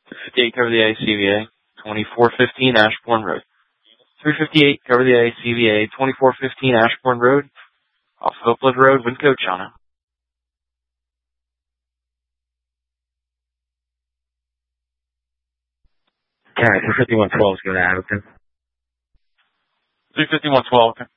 58, cover the ACVA, 2415 Ashbourne Road. 358, cover the ACVA, 2415 Ashbourne Road, off Oakland Road, Wincochana. Alright, 35112 is going to Abington. 35112, okay.